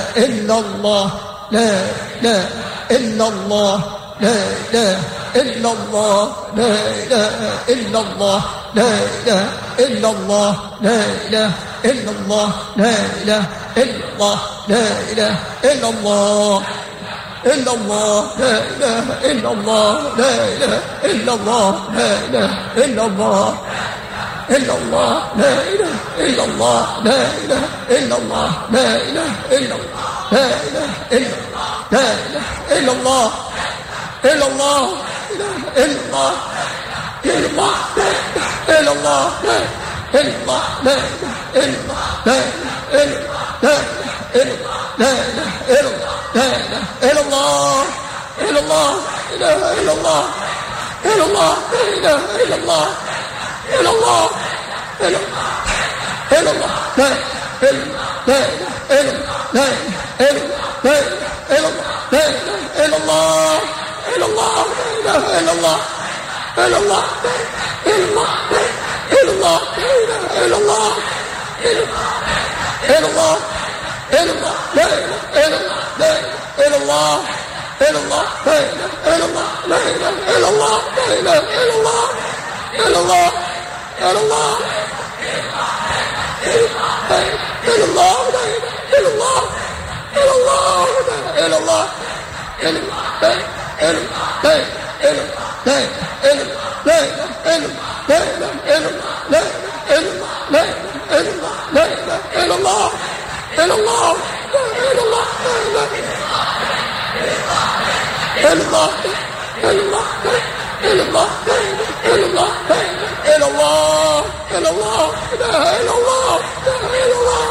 إلا الله لا إله إلا الله لا إله إلا الله لا إله إلا الله لا إله إلا الله لا إله إلا الله لا إله إلا الله لا إله إلا الله إلا الله لا إله إلا الله لا إله إلا الله لا إله إلا الله إلا الله لا إله إلا الله لا إله إلا الله لا إله إلا الله لا إله إلا الله لا إله إلا الله إلا الله إلا الله إلا الله إلا الله إلا الله لا إله إلا الله لا إله لا إله إلا الله لا إله إلا الله إلا الله لا إله إلا الله إلا الله لا إله إلا الله إلا الله إلا إلا الله لا لا إلا لا إلا لا إلا لا إلا الله إلا الله لا إلا الله إلا الله إلا الله إلا الله إلا الله إلا الله إلا الله لا إله إلا الله إلا الله لا إله إلا الله لا إله إلا الله لا إله إلا الله إلا الله إلا الله إلا الله إلا الله إلا الله إلا الله إلا الله إلا الله إلا الله إلا الله إلا الله إلا الله إلا الله إلا الله إلا الله إلا الله إلا الله إلا الله